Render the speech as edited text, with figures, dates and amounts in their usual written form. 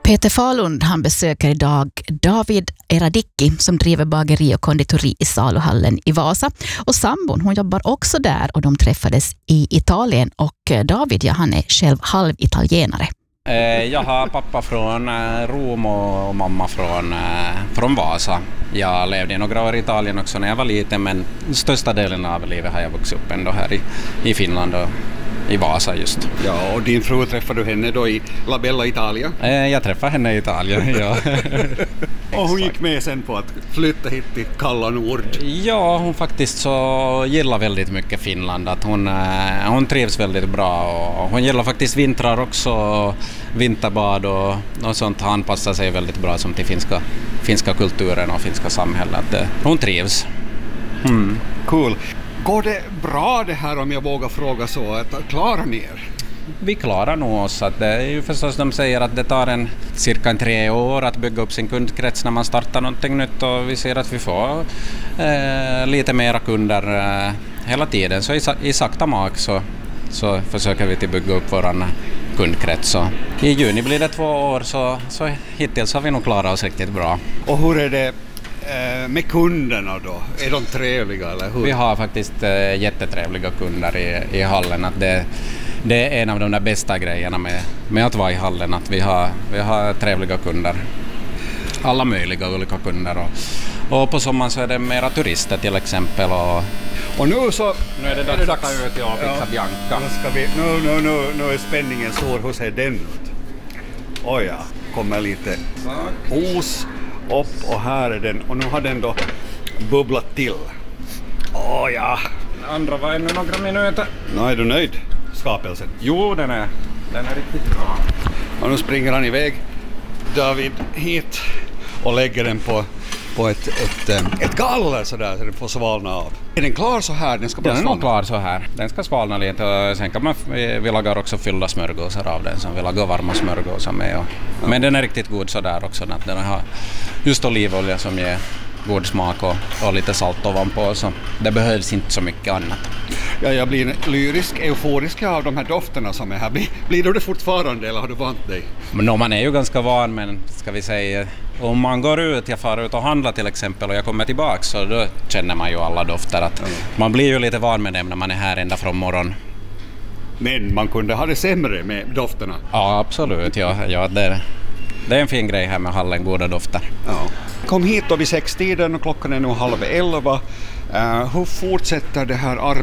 Peter Falund han besöker idag David Eradicki som driver bageri och konditori i Saluhallen i Vasa. Och sambon hon jobbar också där och de träffades i Italien. Och David han är själv halvitalienare. Jag har pappa från Rom och mamma från Vasa. Jag levde i några år i Italien också när jag var liten, men största delen av livet har jag vuxit upp ändå här i Finland och i Vasa just. Ja, och din fru träffade du henne då i La Bella Italia? Jag träffade henne i Italien, ja. Och hon gick med sen på att flytta hit till kalla nord? Ja, hon faktiskt så gillar väldigt mycket Finland. Att hon trivs väldigt bra och hon gillar faktiskt vintrar också, vinterbad och sånt. Han passar sig väldigt bra som till finska kulturen och finska samhället. Hon trivs. Cool. Går det bra det här om jag vågar fråga så? Att klarar ni er? Vi klarar nog oss. Att det är ju förstås, de säger att det tar cirka 3 år att bygga upp sin kundkrets när man startar någonting nytt, och vi ser att vi får lite mera kunder hela tiden. Så i sakta mak så försöker vi till bygga upp våran kundkrets. Och i juni blir det 2 år, så hittills har vi nog klarat oss riktigt bra. Och hur är det med kunderna då? Är de trevliga eller hur? Vi har faktiskt jättetrevliga kunder i hallen. Att det är en av de där bästa grejerna med att vara i hallen, att vi har trevliga kunder. Alla möjliga olika kunder. Och på sommaren så är det mera turister till exempel. Och nu är det dags att ta ut och fixa Bianca. Nu är spänningen stor. Hur ser den ut? Oj ja, kommer lite os upp och här är den. Och nu har den då bubblat till. Oj ja. Andra var ännu några minuter. Nu är du nöjd, skapelsen? Jo, den är riktigt bra. Och nu springer han iväg, David, hit och lägger den på ett galler sådär så den får svalna av. Är den klar så här? Den är nog klar så här. Den ska svalna lite och sen kan man vi lagar också fyllda smörgåsar av den, som vi lagar varma smörgåsar med. Men den är riktigt god så där också, att den har just olivolja som ger god smak och lite salt ovanpå, så det behövs inte så mycket annat. Ja, jag blir lyrisk, euforisk av de här dofterna som är här. Blir du det fortfarande eller har du vant dig? Men man är ju ganska van, men ska vi säga, om man går ut, jag far ut och handlar till exempel och jag kommer tillbaka, så då känner man ju alla dofter. Att man blir ju lite van med dem när man är här ända från morgon. Men man kunde ha det sämre med dofterna? Ja, absolut. Ja, det är en fin grej här med hallen, goda dofter. Ja. Kom hit då vid 6-tiden och klockan är nu 10:30. Hur fortsätter det här